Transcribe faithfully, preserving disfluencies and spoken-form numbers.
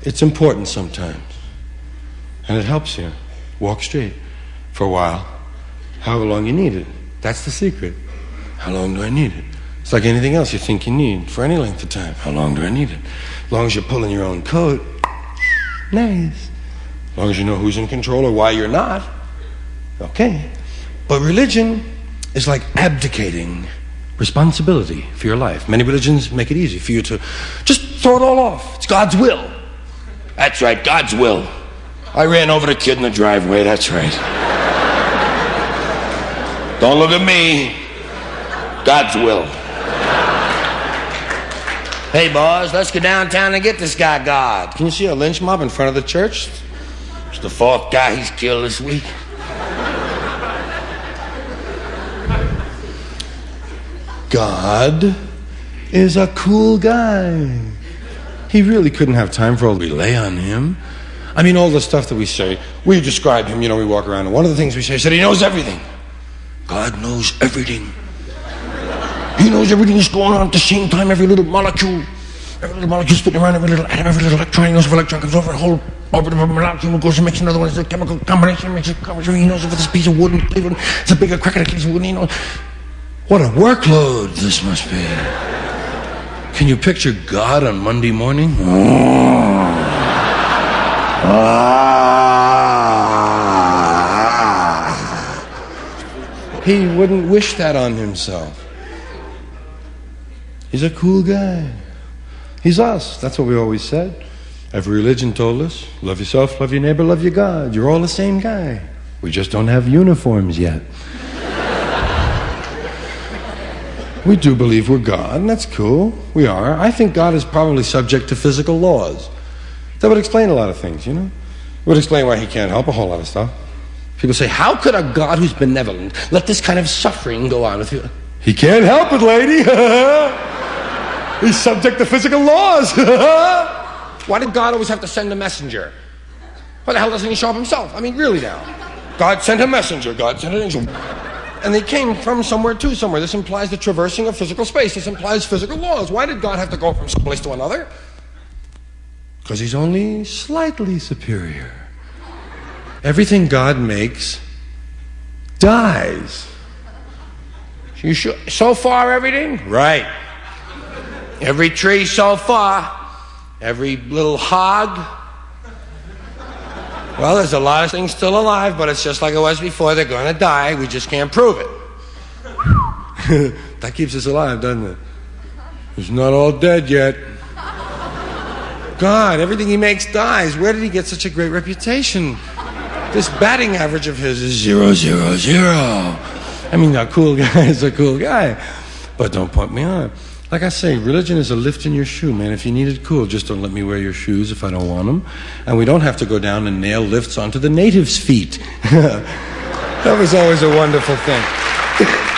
it's important sometimes. And it helps you. Walk straight for a while, however long you need it. That's the secret. How long do I need it? It's like anything else you think you need for any length of time. How long do I need it? As long as you're pulling your own coat, nice. As long as you know who's in control or why you're not, okay. But religion is like abdicating responsibility for your life. Many religions make it easy for you to just throw it all off. It's God's will. That's right, God's will. I ran over the kid in the driveway, that's right. Don't look at me. God's will. Hey, boys, let's go downtown and get this guy, God. Can you see a lynch mob in front of the church? It's the fourth guy he's killed this week. God is a cool guy. He really couldn't have time for all we lay on him. I mean, all the stuff that we say, we describe him, you know, we walk around, and one of the things we say is that he knows everything. God knows everything. He knows everything that's going on at the same time, every little molecule, every little molecule spinning around, every little atom, every little electron. He knows if electron comes over a whole orbit of a molecule, goes and makes another one. It's a chemical combination, makes a combination. He knows if this piece of wood and Cleveland, it's a bigger crack in a piece of wood. He knows. What a workload this must be. Can you picture God on Monday morning? Oh. Ah. He wouldn't wish that on himself. He's a cool guy. He's us. That's what we always said. Every religion told us, love yourself, love your neighbor, love your God. You're all the same guy. We just don't have uniforms yet. We do believe we're God, and that's cool. We are. I think God is probably subject to physical laws. That would explain a lot of things, you know? It would explain why he can't help a whole lot of stuff. People say, how could a God who's benevolent let this kind of suffering go on with you? He can't help it, lady. He's subject to physical laws. Why did God always have to send a messenger? Why the hell doesn't he show up himself? I mean, really now. God sent a messenger. God sent an angel. And they came from somewhere to somewhere. This implies the traversing of physical space. This implies physical laws. Why did God have to go from some place to another? Because he's only slightly superior. Everything God makes dies. You sure? So far, everything? Right. Every tree so far. Every little hog. Well, there's a lot of things still alive, but it's just like it was before. They're going to die. We just can't prove it. That keeps us alive, doesn't it? It's not all dead yet. God, everything he makes dies. Where did he get such a great reputation? This batting average of his is zero, zero, zero. I mean, a cool guy is a cool guy. But don't point me on. Like I say, religion is a lift in your shoe, man. If you need it, cool. Just don't let me wear your shoes if I don't want them. And we don't have to go down and nail lifts onto the natives' feet. That was always a wonderful thing.